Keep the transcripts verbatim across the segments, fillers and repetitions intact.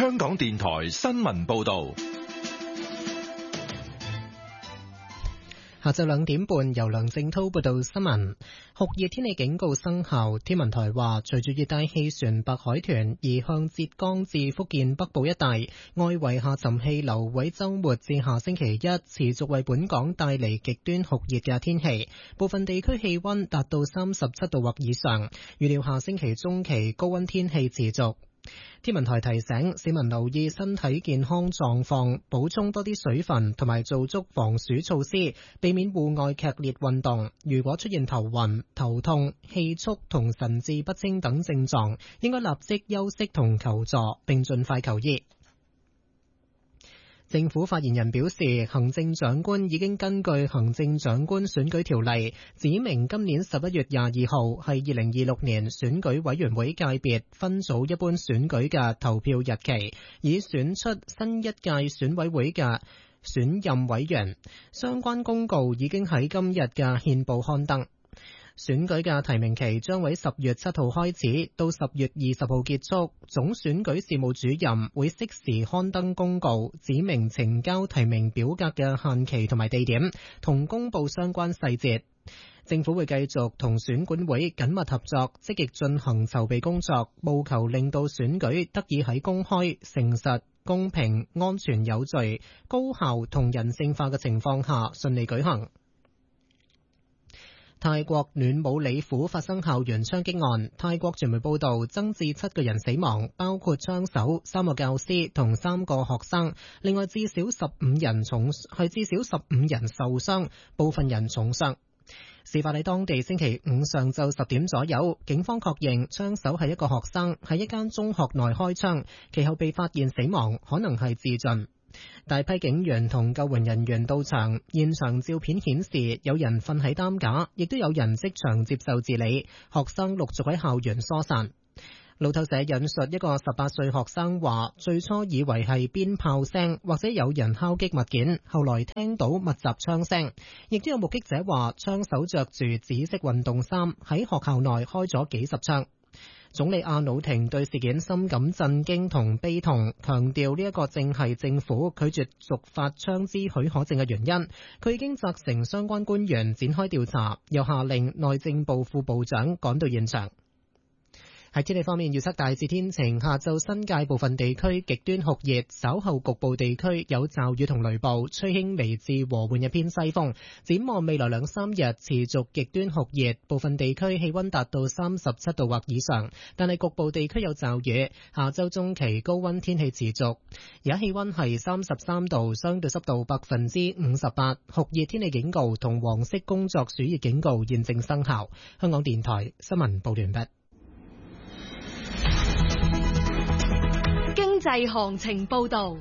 香港電台新聞報道。 下晝兩點半，由梁正濤報道新聞。酷熱天氣警告生效，天文台話，隨住熱帶氣旋白海豚移向浙江至福建北部一帶，外圍下沉氣流會週末至下星期一持續為本港帶嚟極端酷熱嘅天氣，部分地區氣溫達到三十七度或以上。預料下星期中期高溫天氣持續。天文台提醒市民留意身體健康狀況，補充多啲水分同埋做足防暑措施，避免戶外劇烈運動。如果出現頭暈、頭痛、氣促同神志不清等症狀，應該立即休息同求助，並盡快求醫。政府發言人表示，行政長官已經根據行政長官選舉條例指明今年十一月廿二號係二零二六年選舉委員會界別分組一般選舉嘅投票日期，以選出新一屆選委會嘅選任委員。相關公告已經喺今日嘅憲報刊登。選舉嘅提名期將喺十月七號開始，到十月二十號結束。總選舉事務主任會適時刊登公告，指明呈交提名表格嘅限期同埋地點，同公布相關細節。政府會繼續同選管會緊密合作，積極進行籌備工作，務求令到選舉得以喺公開、誠實、公平、安全有序、高效同人性化嘅情況下順利舉行。泰國暖武里府發生校園槍擊案，泰國傳媒報道增至七個人死亡，包括槍手、三個教師同三個學生，另外至少十五人重係至少十五人受傷，部分人重傷。事發喺當地星期五上晝十點左右，警方確認槍手係一個學生，喺一間中學內開槍，其後被發現死亡，可能係自盡。大批警員同救援人員到場，現場照片顯示有人瞓喺擔架，亦都有人即場接受治理。學生陸續喺校園疏散。路透社引述一個十八歲學生話，最初以為係鞭炮聲或者有人敲擊物件，後來聽到密集槍聲。亦都有目擊者話，槍手着住紫色運動衫喺學校內開咗幾十槍。總理阿努廷對事件深感震驚同悲痛，強調呢一個正係政府拒絕續發槍支許可證嘅原因。佢已經責成相關官員展開調查，又下令內政部副部長趕到現場。喺天氣方面，預測大致天晴，下晝新界部分地區極端酷熱，稍後局部地區有驟雨同雷暴，吹輕微至和緩一偏西風。展望未來兩三日持續極端酷熱，部分地區氣溫達到三十七度或以上，但係局部地區有驟雨。下週中期高溫天氣持續，而家氣溫係三十三度，相對濕度百分之五十八，酷熱天氣警告同黃色工作暑熱警告現正生效。香港電台新聞報完畢。 經濟行情報道。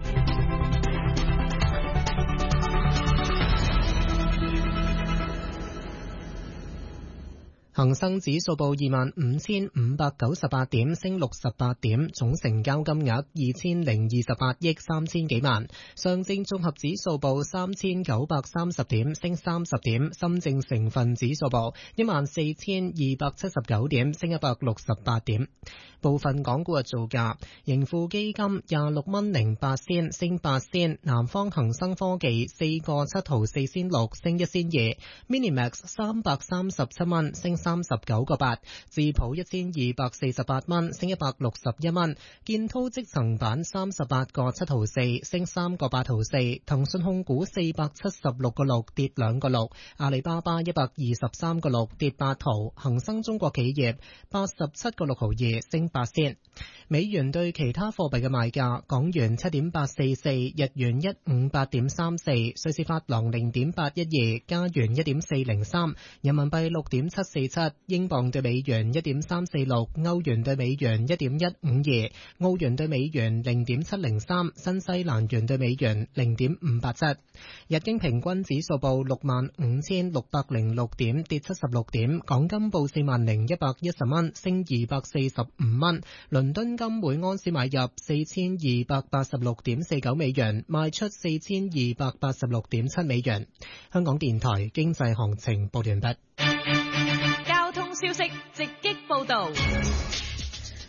恒生指數報二萬五千五百九十八點，升六十八點，總成交金額二千零二十八億三千幾萬。上證綜合指數報三千九百三十點，升三十點。深證成分指數報一萬四千二百七十九點，升一百六十八點。部分港股嘅造價，盈富基金廿六蚊零八仙，升八仙。南方恒生科技四個七毫四仙六，升一仙二。Minimax 三百三十七蚊，升三十九個八。智普一千二百四十八蚊，升一百六十一蚊。建滔積層板三十八個七毫四，升三個八毫四。騰訊控股四百七十六個六，跌兩個六。阿里巴巴一百二十三個六，跌八毫。恒生中國企業八十七個六毫二，升八仙。美元對其他貨幣嘅賣價：港元七點八四四，日元一五八點三四，瑞士法郎零點八一二，加元一點四零三，人民幣六點七四七，英鎊對美元一點三四六，歐元對美元一點一五二，澳元對美元零點七零三，新西蘭元對美元零點五八七。日經平均指數報六萬五千六百零六點，跌七十六點。港金報四萬零一百一十蚊，升二百四十五蚊。倫敦金每安士買入四千二百八十六點四九美元，賣出四千二百八十六點七美元。香港電台經濟行情報完畢。 交通消息直擊報道。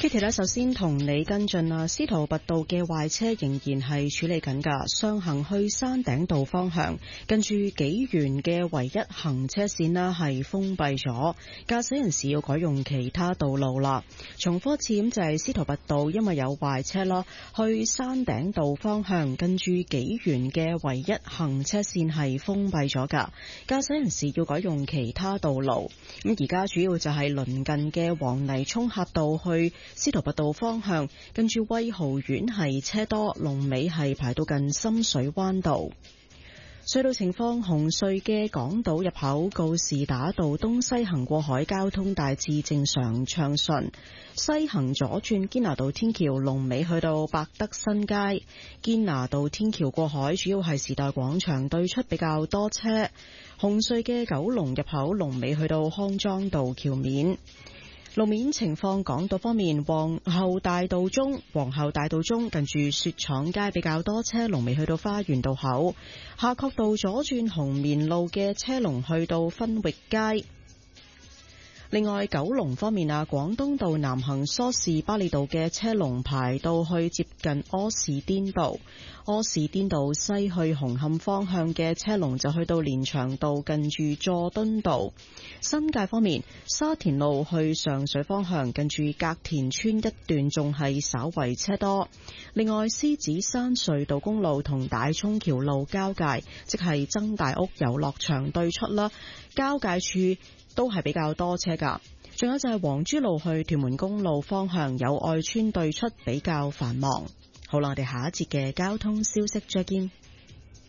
Kitty 呢，首先同你跟進啊，司徒拔道嘅壞車仍然係處理緊㗎，上行去山頂道方向，近住紀元嘅唯一行車線呢係封閉咗，駕駛人士要改用其他道路啦。重複一次咁就係司徒拔道，因為有壞車啦，去山頂道方向，近住紀元嘅唯一行車線係封閉咗㗎，駕駛人士要改用其他道路。咁而家主要就係鄰近嘅黃泥涌峽道去司徒拔道方向，跟住威豪苑係車多，龍尾係排到近深水灣道。隧道情況，紅隧嘅港島入口告士打道東西行過海交通大致正常暢順，西行左轉堅拿道天橋龍尾去到百德新街，堅拿道天橋過海主要係時代廣場對出比較多車。紅隧嘅九龍入口龍尾去到康莊道橋面。路面情況，港島方面，皇后大道中皇后大道中近住雪廠街比較多車，龍尾去到花園道口。夏慤道左轉紅棉路嘅車龍去到分域街。另外，九龍方面啊，廣東道南行梳士巴利道嘅車龍排到去接近柯士甸道，柯士甸道西去紅磡方向嘅車龍就去到連翔道近住佐敦道。新界方面，沙田路去上水方向近住隔田村一段仲係稍為車多。另外，獅子山隧道公路同大涌橋路交界，即係曾大屋遊樂場對出啦，交界處都係比較多車㗎。仲有就係黃珠路去屯門公路方向友愛村對出比較繁忙。好啦，我哋下一節嘅交通消息再見。